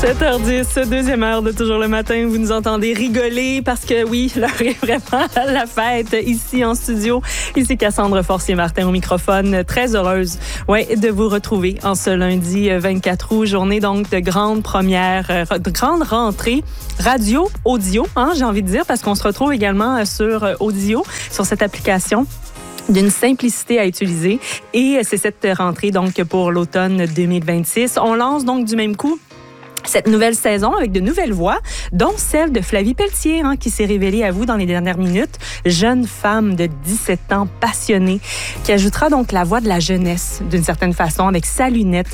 7h10, deuxième heure de Toujours le matin. Vous nous entendez rigoler parce que oui, l'heure est vraiment à la fête ici en studio. Ici Cassandre Forcier-Martin au microphone. Très heureuse de vous retrouver en ce lundi 24 août. Journée donc de grande première, de grande rentrée radio, audio, j'ai envie de dire, parce qu'on se retrouve également sur Audio, sur cette application d'une simplicité à utiliser. Et c'est cette rentrée donc pour l'automne 2026. On lance donc du même coup cette nouvelle saison avec de nouvelles voix, dont celle de Flavie Pelletier, qui s'est révélée à vous dans les dernières minutes. Jeune femme de 17 ans, passionnée, qui ajoutera donc la voix de la jeunesse, d'une certaine façon, avec sa lunette,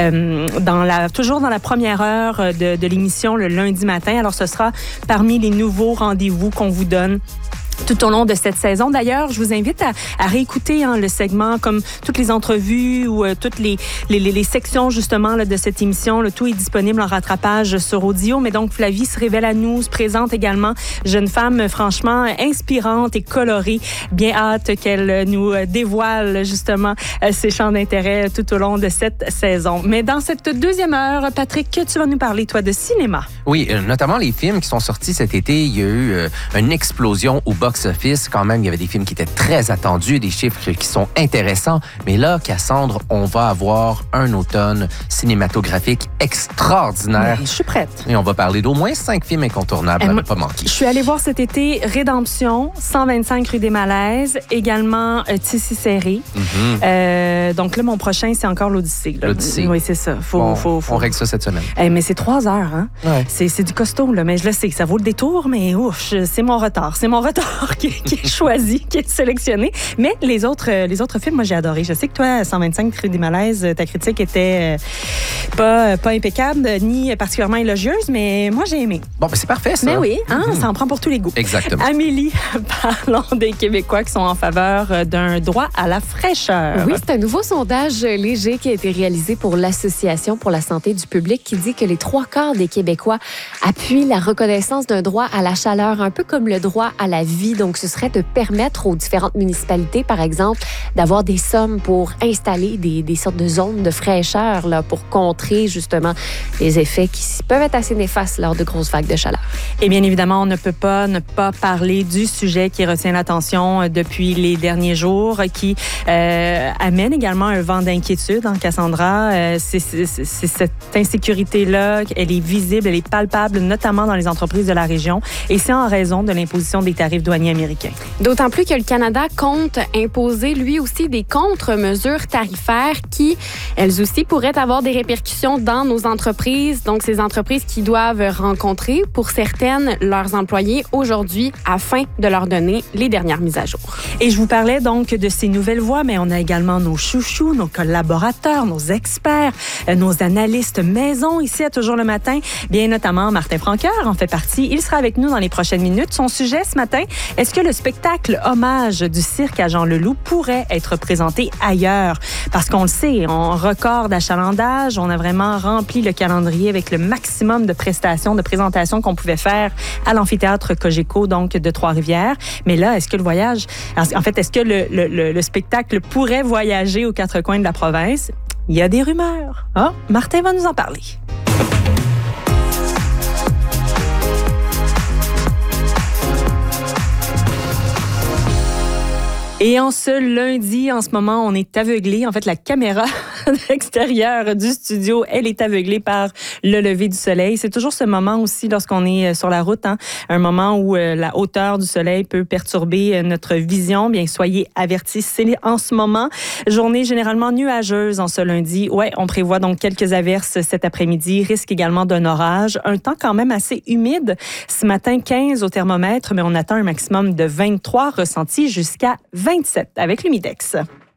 toujours dans la première heure de l'émission, le lundi matin. Alors, ce sera parmi les nouveaux rendez-vous qu'on vous donne tout au long de cette saison. D'ailleurs, je vous invite à réécouter le segment, comme toutes les entrevues ou toutes les sections justement là, de cette émission. Le tout est disponible en rattrapage sur Audio. Mais donc, Flavie se révèle à nous, se présente également. Jeune femme franchement inspirante et colorée. Bien hâte qu'elle nous dévoile justement ses champs d'intérêt tout au long de cette saison. Mais dans cette deuxième heure, Patrick, tu vas nous parler, toi, de cinéma. Oui, notamment les films qui sont sortis cet été. Il y a eu une explosion au box-office. Quand même, il y avait des films qui étaient très attendus, des chiffres qui sont intéressants. Mais là, Cassandre, on va avoir un automne cinématographique extraordinaire. Oui, je suis prête. Et on va parler d'au moins 5 films incontournables à ne pas manquer. Je suis allée voir cet été Rédemption, 125 rue des Malaises, également Tissu serré. Mm-hmm. Donc là, mon prochain, c'est encore l'Odyssée. L'Odyssée. Oui, c'est ça. On règle ça cette semaine. Mais c'est 3 heures. Ouais. C'est du costaud, là. Mais je le sais, ça vaut le détour, mais ouf, c'est mon retard. C'est mon retard qui est choisi, qui est sélectionné. Mais les autres films, moi, j'ai adoré. Je sais que toi, 125 rue des Malaises, ta critique était pas impeccable, ni particulièrement élogieuse, mais moi, j'ai aimé. Bon, ben c'est parfait, ça. Mais oui, ça en prend pour tous les goûts. Exactement. Amélie, parlons des Québécois qui sont en faveur d'un droit à la fraîcheur. Oui, c'est un nouveau sondage léger qui a été réalisé pour l'Association pour la santé du public qui dit que les 3/4 des Québécois appuient la reconnaissance d'un droit à la chaleur, un peu comme le droit à la vie. Donc, ce serait de permettre aux différentes municipalités, par exemple, d'avoir des sommes pour installer des sortes de zones de fraîcheur là, pour contrer justement les effets qui peuvent être assez néfastes lors de grosses vagues de chaleur. Et bien évidemment, on ne peut pas ne pas parler du sujet qui retient l'attention depuis les derniers jours, qui amène également un vent d'inquiétude en Cassandra. C'est cette insécurité-là, elle est visible, elle est palpable, notamment dans les entreprises de la région, et c'est en raison de l'imposition des tarifs douaniers américains. D'autant plus que le Canada compte imposer, lui aussi, des contre-mesures tarifaires qui, elles aussi, pourraient avoir des répercussions dans nos entreprises. Donc, ces entreprises qui doivent rencontrer, pour certaines, leurs employés aujourd'hui afin de leur donner les dernières mises à jour. Et je vous parlais donc de ces nouvelles voix, mais on a également nos chouchous, nos collaborateurs, nos experts, nos analystes maison ici à Toujours le matin. Bien notamment, Martin Franqueur en fait partie. Il sera avec nous dans les prochaines minutes. Son sujet ce matin, est-ce que le spectacle hommage du cirque à Jean Leloup pourrait être présenté ailleurs? Parce qu'on le sait, on record d'achalandage, on a vraiment rempli le calendrier avec le maximum de prestations, de présentations qu'on pouvait faire à l'amphithéâtre Cogeco, donc de Trois-Rivières. Mais là, est-ce que le voyage, en fait, est-ce que le spectacle pourrait voyager aux 4 coins de la province? Il y a des rumeurs. Martin va nous en parler. Et en ce lundi, en ce moment, on est aveuglé. En fait, la caméra extérieure du studio, elle est aveuglée par le lever du soleil. C'est toujours ce moment aussi, lorsqu'on est sur la route, un moment où la hauteur du soleil peut perturber notre vision. Bien, soyez avertis. C'est en ce moment. Journée généralement nuageuse en ce lundi. Ouais, on prévoit donc quelques averses cet après-midi. Risque également d'un orage. Un temps quand même assez humide. Ce matin, 15 au thermomètre, mais on attend un maximum de 23 ressentis jusqu'à 27 avec l'Humidex.